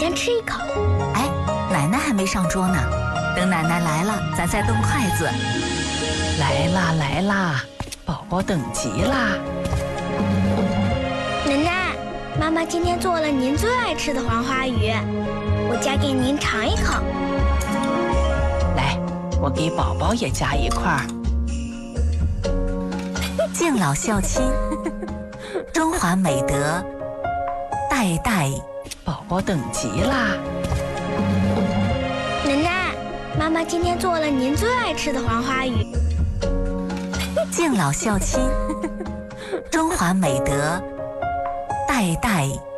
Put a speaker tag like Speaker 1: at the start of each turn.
Speaker 1: 先吃一口。
Speaker 2: 哎，奶奶还没上桌呢，等奶奶来了，咱再动筷子。
Speaker 3: 来啦来啦，宝宝等急啦！
Speaker 1: 奶奶，妈妈今天做了您最爱吃的黄花鱼，我夹给您尝一口。
Speaker 3: 来，我给宝宝也夹一块儿。
Speaker 2: 敬老孝亲，中华美德，代代。
Speaker 3: 宝宝等急啦！
Speaker 1: 奶奶，妈妈今天做了您最爱吃的黄花鱼。
Speaker 2: 敬老孝亲，中华美德，代代